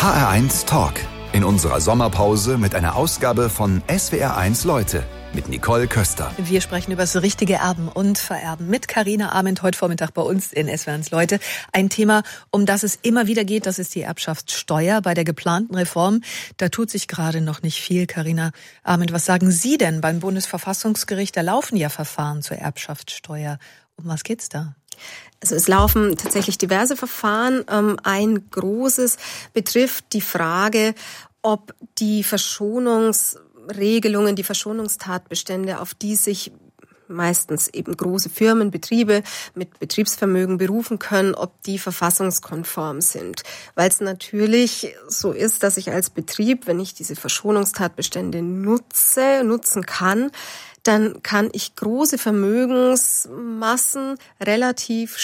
HR1 Talk. In unserer Sommerpause mit einer Ausgabe von SWR1 Leute mit Nicole Köster. Wir sprechen über das richtige Erben und Vererben mit Carina Arment heute Vormittag bei uns in SWR1 Leute. Ein Thema, um das es immer wieder geht, das ist die Erbschaftssteuer. Bei der geplanten Reform, da tut sich gerade noch nicht viel. Carina Arment, was sagen Sie denn beim Bundesverfassungsgericht? Da laufen ja Verfahren zur Erbschaftssteuer. Um was geht's da? Also es laufen tatsächlich diverse Verfahren. Ein großes betrifft die Frage, ob die Verschonungsregelungen, die Verschonungstatbestände, auf die sich meistens eben große Firmen, Betriebe mit Betriebsvermögen berufen können, ob die verfassungskonform sind. Weil es natürlich so ist, dass ich als Betrieb, wenn ich diese Verschonungstatbestände nutzen kann, dann kann ich große Vermögensmassen relativ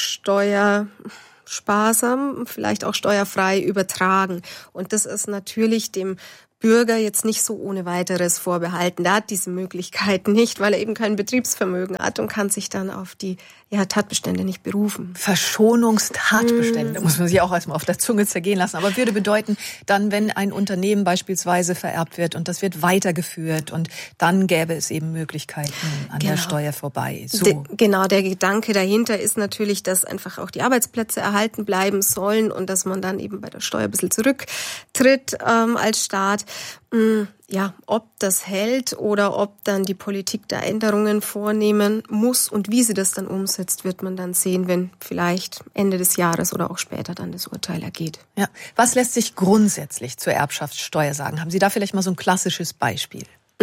steuersparsam, vielleicht auch steuerfrei übertragen. Und das ist natürlich dem Bürger jetzt nicht so ohne weiteres vorbehalten. Der hat diese Möglichkeit nicht, weil er eben kein Betriebsvermögen hat und kann sich dann auf die Tatbestände nicht berufen. Verschonungstatbestände, muss man sich auch erstmal auf der Zunge zergehen lassen. Aber würde bedeuten, dann, wenn ein Unternehmen beispielsweise vererbt wird und das wird weitergeführt und dann gäbe es eben Möglichkeiten an der Steuer vorbei. So. Genau, der Gedanke dahinter ist natürlich, dass einfach auch die Arbeitsplätze erhalten bleiben sollen und dass man dann eben bei der Steuer ein bisschen zurücktritt als Staat. Ja, ob das hält oder ob dann die Politik da Änderungen vornehmen muss und wie sie das dann umsetzt, wird man dann sehen, wenn vielleicht Ende des Jahres oder auch später dann das Urteil ergeht. Ja. Was lässt sich grundsätzlich zur Erbschaftssteuer sagen? Haben Sie da vielleicht mal so ein klassisches Beispiel?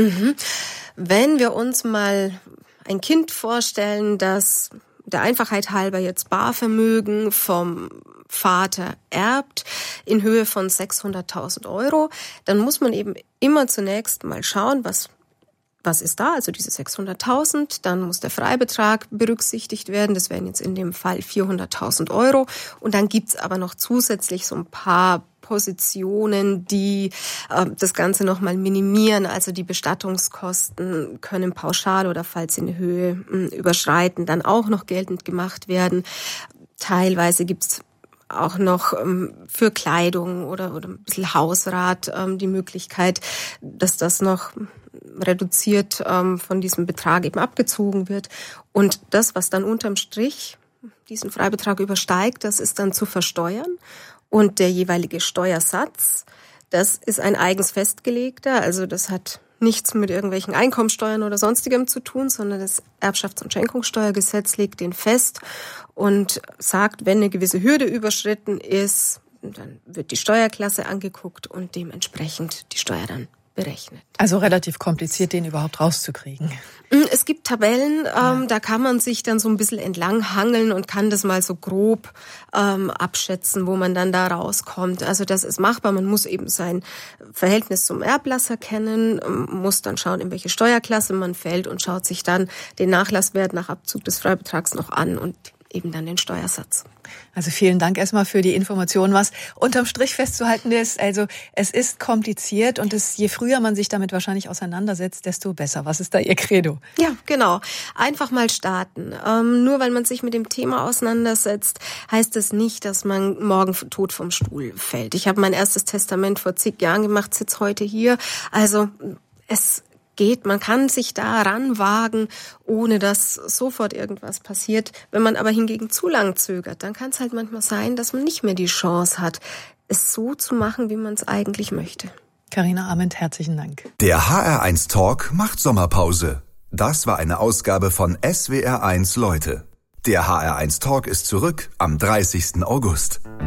Wenn wir uns mal ein Kind vorstellen, das der Einfachheit halber jetzt Barvermögen vom Vater erbt in Höhe von 600.000 Euro, dann muss man eben immer zunächst mal schauen, was ist da, also diese 600.000, dann muss der Freibetrag berücksichtigt werden, das wären jetzt in dem Fall 400.000 Euro und dann gibt's aber noch zusätzlich so ein paar Positionen, die das Ganze nochmal minimieren, also die Bestattungskosten können pauschal oder falls sie eine Höhe überschreiten, dann auch noch geltend gemacht werden. Teilweise gibt's auch noch für Kleidung oder ein bisschen Hausrat die Möglichkeit, dass das noch reduziert von diesem Betrag eben abgezogen wird. Und das, was dann unterm Strich diesen Freibetrag übersteigt, das ist dann zu versteuern. Und der jeweilige Steuersatz, das ist ein eigens festgelegter, also das hat nichts mit irgendwelchen Einkommensteuern oder sonstigem zu tun, sondern das Erbschafts- und Schenkungssteuergesetz legt den fest und sagt, wenn eine gewisse Hürde überschritten ist, dann wird die Steuerklasse angeguckt und dementsprechend die Steuer dann berechnet. Also relativ kompliziert, den überhaupt rauszukriegen. Es gibt Tabellen, da kann man sich dann so ein bisschen entlang hangeln und kann das mal so grob abschätzen, wo man dann da rauskommt. Also das ist machbar. Man muss eben sein Verhältnis zum Erblasser kennen, muss dann schauen, in welche Steuerklasse man fällt und schaut sich dann den Nachlasswert nach Abzug des Freibetrags noch an und eben dann den Steuersatz. Also vielen Dank erstmal für die Information. Was unterm Strich festzuhalten ist, also es ist kompliziert und je früher man sich damit wahrscheinlich auseinandersetzt, desto besser. Was ist da Ihr Credo? Ja, genau. Einfach mal starten. Nur weil man sich mit dem Thema auseinandersetzt, heißt es nicht, dass man morgen tot vom Stuhl fällt. Ich habe mein erstes Testament vor zig Jahren gemacht, sitze heute hier. Also es geht, man kann sich da ranwagen, ohne dass sofort irgendwas passiert. Wenn man aber hingegen zu lang zögert, dann kann es halt manchmal sein, dass man nicht mehr die Chance hat, es so zu machen, wie man es eigentlich möchte. Carina Arment, herzlichen Dank. Der HR1 Talk macht Sommerpause. Das war eine Ausgabe von SWR1 Leute. Der HR1 Talk ist zurück am 30. August.